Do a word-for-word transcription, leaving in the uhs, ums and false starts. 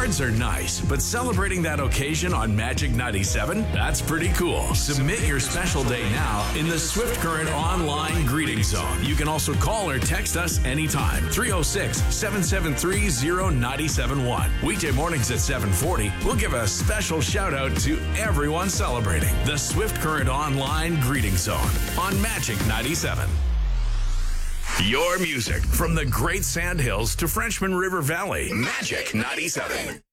Cards are nice, but celebrating that occasion on Magic ninety-seven, that's pretty cool. Submit your special day now in the Swift Current online greeting zone. You can also call or text us anytime. three oh six, seven seven three, oh nine seven one. Weekday mornings at seven forty, we'll give a special shout out to everyone celebrating the Swift Current online greeting zone on Magic ninety-seven. Your music from the Great Sand Hills to Frenchman River Valley. Magic ninety-seven.